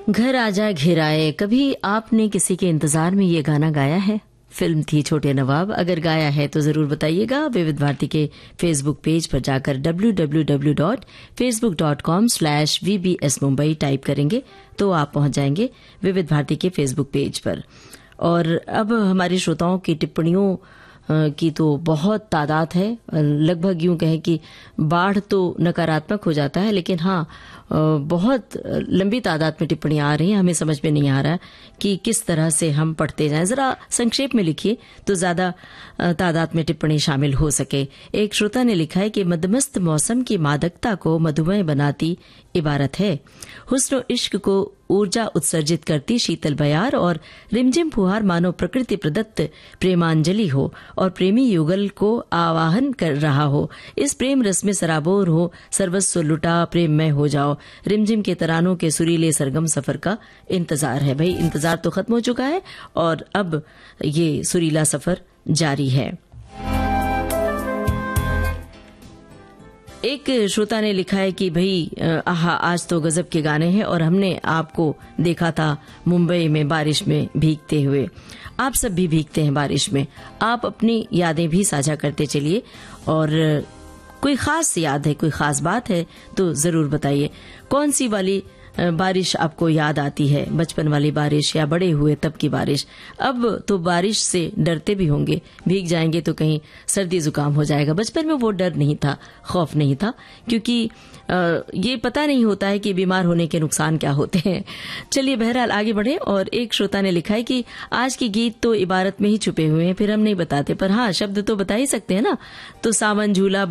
घर आजा घेराए, कभी आपने किसी के इंतजार में ये गाना गाया है? फिल्म थी छोटे नवाब। अगर गाया है तो जरूर बताइएगा। विविध भारती के फेसबुक पेज पर जाकर www.facebook.com/VBS Mumbai टाइप करेंगे तो आप पहुंच जाएंगे विविध भारती के फेसबुक पेज पर। और अब हमारे श्रोताओं की टिप्पणियों की तो बहुत तादाद है। लगभग यूं कहें कि बाढ़ तो नकारात्मक हो जाता है, लेकिन हाँ बहुत लंबी तादाद में टिप्पणियां आ रही हैं। हमें समझ में नहीं आ रहा कि किस तरह से हम पढ़ते जाएं। जरा संक्षेप में लिखिए तो ज्यादा तादाद में टिप्पणी शामिल हो सके। एक श्रोता ने लिखा है कि मदमस्त मौसम की मादकता को मधुमय बनाती इबारत है। हुस्न इश्क को ऊर्जा उत्सर्जित करती शीतल बयार और रिमझिम फुहार मानो प्रकृति प्रदत्त प्रेमांजलि हो और प्रेमी युगल को आवाहन कर रहा हो। इस प्रेम रस में सराबोर हो, सर्वस्व लुटा प्रेममय हो जाओ। रिमझिम के तरानों के सुरीले सरगम सफर का इंतजार है। भाई इंतजार तो खत्म हो चुका है और अब ये सुरीला सफर जारी है। एक श्रोता ने लिखा है कि भाई आज तो गजब के गाने हैं और हमने आपको देखा था मुंबई में बारिश में भीगते हुए। आप सब भी भीगते हैं बारिश में। आप अपनी यादें भी साझा करते चलिए और कोई खास याद है, कोई खास बात है तो जरूर बताइए। कौन सी वाली बारिश आपको याद आती है? बचपन वाली बारिश या बड़े हुए तब की बारिश? अब तो बारिश से डरते भी होंगे, भीग जाएंगे तो कहीं सर्दी जुकाम हो जाएगा। बचपन में वो डर नहीं था, खौफ नहीं था, क्योंकि ये पता नहीं होता है कि बीमार होने के नुकसान क्या होते हैं। चलिए बहरहाल आगे बढ़े। और एक श्रोता ने लिखा है कि आज के गीत तो इबारत में ही छुपे हुए हैं, फिर हम नहीं बताते, पर हाँ शब्द तो बता ही सकते हैं ना। तो सावन झूला